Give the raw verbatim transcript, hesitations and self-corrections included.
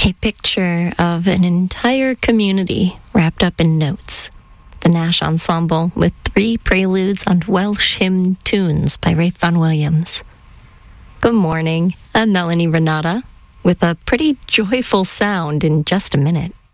A picture of an entire community wrapped up in notes. The Nash Ensemble with three preludes on Welsh hymn tunes by Ralph Vaughan Williams. Good morning, I'm Melanie Renata with a pretty joyful sound in just a minute.